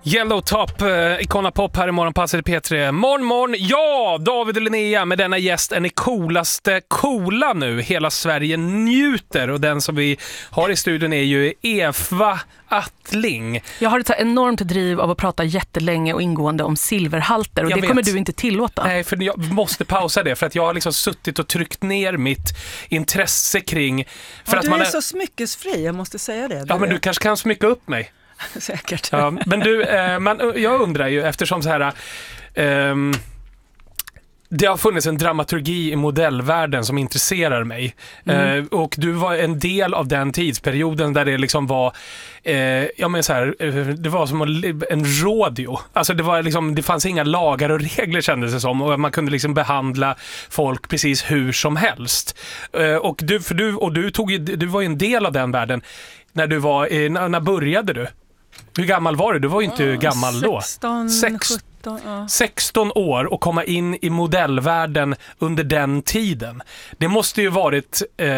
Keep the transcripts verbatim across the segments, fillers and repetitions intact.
Yellow Top, eh, Icona Pop här i Morgonpasset i P tre. Morgon, morgon. Ja, David och Linnea med denna gäst är ni coolaste coola nu. Hela Sverige njuter och den som vi har i studion är ju Eva Attling. Jag har ett så enormt driv av att prata jättelänge och ingående om silverhalter och jag det vet. kommer du inte tillåta. Nej, för jag måste pausa det för att jag har liksom suttit och tryckt ner mitt intresse kring... För ja, att du man är är så smyckesfri, jag måste säga det. Ja, men du kanske kan smycka upp mig. Säkert. Ja, men du, eh, man, jag undrar ju eftersom så här... Eh, det har funnits en dramaturgi i modellvärlden som intresserar mig. Mm. Eh, och du var en del av den tidsperioden där det liksom var eh, ja men så här, eh, det var som en rodeo. Alltså det var liksom, det fanns inga lagar och regler kändes det som och man kunde liksom behandla folk precis hur som helst. Eh, och du för du och du tog ju, du var ju en del av den världen när du var eh, när, när började du? Hur gammal var du? Du var ju inte oh, gammal då. sexton, sjutton, ja. sexton år och komma in i modellvärlden under den tiden. Det måste ju varit eh,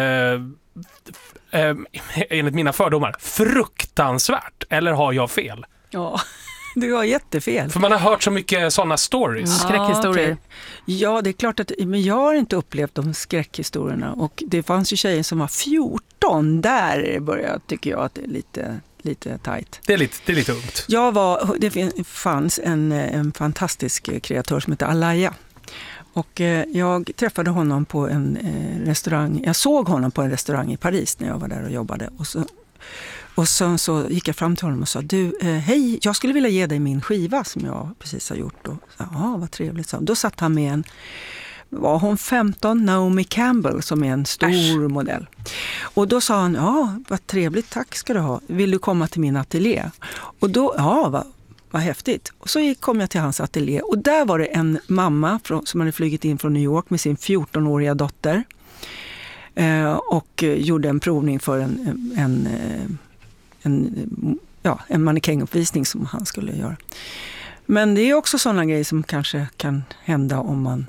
eh, enligt mina fördomar fruktansvärt. Eller har jag fel? Ja, du har jättefel. För man har hört så mycket sådana stories. Mm, skräckhistorier. Ah, okay. Ja, det är klart att men jag har inte upplevt de skräckhistorierna. Och det fanns ju tjejer som var fjorton. Där började, tycker jag, att det är lite... lite tajt. Det är lite, det är lite ungt. Jag var, det fanns en, en fantastisk kreatör som heter Alaya. Och eh, jag träffade honom på en eh, restaurang. Jag såg honom på en restaurang i Paris när jag var där och jobbade. Och så, och så, så gick jag fram till honom och sa, du, eh, hej, jag skulle vilja ge dig min skiva som jag precis har gjort. Och, ja, vad trevligt. Så. Då satt han med en var hon femton, Naomi Campbell som är en stor Äsch. modell. Och då sa han, ja vad trevligt, tack ska du ha. Vill du komma till min ateljé? Och då, ja vad, vad häftigt. Och så gick, kom jag till hans ateljé och där var det en mamma från, som hade flugit in från New York med sin fjortonåriga dotter. Eh, och gjorde en provning för en, en, en, en, ja, en mannekänguppvisning som han skulle göra. Men det är också sådana grejer som kanske kan hända om man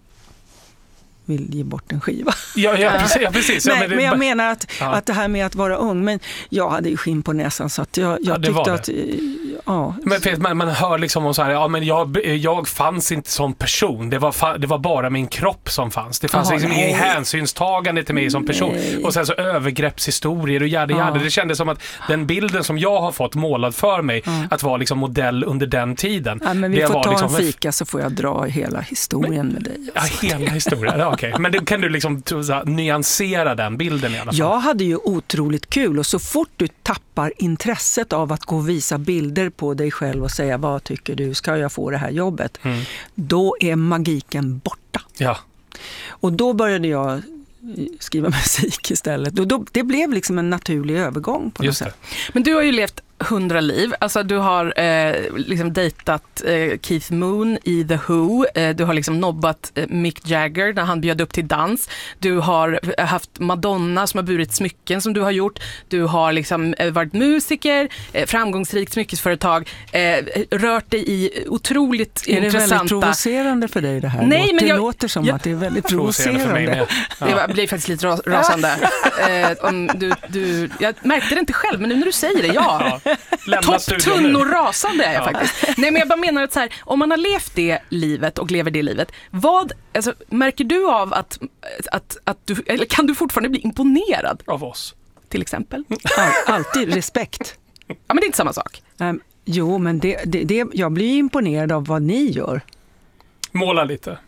vill ge bort en skiva. Ja, ja precis. Ja, precis. Nej, ja, men, det, men jag menar att, ja. att det här med att vara ung, men jag hade ju skinn på näsan så att jag, jag ja, tyckte att ja. Men för man, man hör liksom om så här, ja men jag, jag fanns inte som person. Det var, fa, det var bara min kropp som fanns. Det fanns Aha, liksom ingen hänsynstagande till mig som person. Nej. Och sen så övergreppshistorier och jade, jade. Ja. Det kändes som att den bilden som jag har fått målad för mig ja. att vara liksom modell under den tiden. Ja, men vi det får var ta liksom en fika så får jag dra hela historien men, med dig. Alltså. Ja, hela historien. Ja, okay. Men det, kan du liksom så, nyansera den bilden i alla fall? Jag hade ju otroligt kul och så fort du tappar intresset av att gå och visa bilder på dig själv och säga vad tycker du, ska jag få det här jobbet? Mm. Då är magiken borta. Ja. Och då började jag skriva musik istället. Och då, det blev liksom en naturlig övergång på Just något det. sätt. Men du har ju levt hundra liv. Alltså du har eh, liksom dejtat eh, Keith Moon i The Who. Eh, du har liksom nobbat eh, Mick Jagger när han bjöd upp till dans. Du har haft Madonna som har burit smycken som du har gjort. Du har liksom eh, varit musiker, eh, framgångsrikt smyckesföretag, eh, rört dig i otroligt är intressanta... Är det väldigt provocerande för dig det här? Nej, men det jag, låter som jag, att det är väldigt provocerande. För mig med. Ja. Det blir faktiskt lite rasande. eh, om du, du, jag märkte det inte själv, men nu när du säger det, ja. Topptunn och rasande är jag ja. faktiskt. Nej, men jag bara menar att så här, om man har levt det livet och lever det livet, vad, alltså, märker du av att, att, att du, eller kan du fortfarande bli imponerad? Av oss? Till exempel. All, alltid respekt. Ja, men det är inte samma sak. Um, jo, men det, det, det, jag blir imponerad av vad ni gör. Måla lite.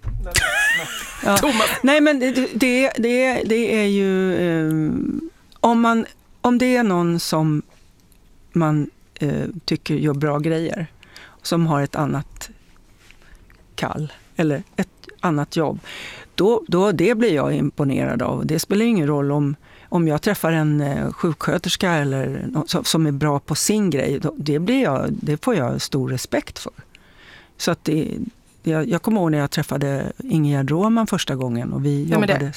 Ja. Nej, men det, det, det, det är ju um, om, man, om det är någon som man eh, tycker gör bra grejer som har ett annat kall eller ett annat jobb, då, då det blir jag imponerad av. Det spelar ingen roll om, om jag träffar en eh, sjuksköterska eller något som är bra på sin grej, då, det, blir jag, det får jag stor respekt för. Så att det, det, jag kommer ihåg när jag träffade Ingegerd Roman första gången och vi ja, jobbade...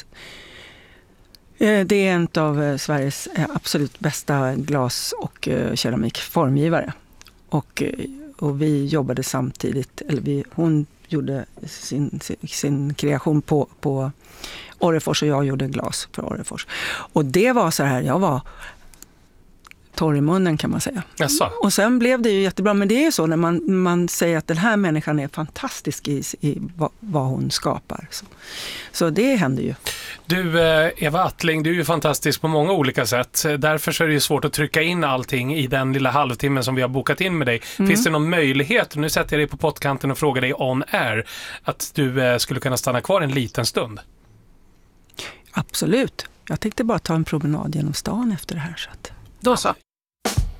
Det är en av Sveriges absolut bästa glas- och keramikformgivare. Och, och vi jobbade samtidigt, eller vi, hon gjorde sin, sin kreation på, på Orrefors och jag gjorde glas för Orrefors. Och det var så här, jag var torr i munnen kan man säga. Jaså? Och sen blev det ju jättebra, men det är ju så när man, man säger att den här människan är fantastisk i, i vad, vad hon skapar. Så, så det händer ju. Du, Eva Attling, du är ju fantastisk på många olika sätt. Därför så är det ju svårt att trycka in allting i den lilla halvtimmen som vi har bokat in med dig. Mm. Finns det någon möjlighet, nu sätter jag dig på poddkanten och frågar dig on air, att du skulle kunna stanna kvar en liten stund? Absolut. Jag tänkte bara ta en promenad genom stan efter det här. Så att... Då så.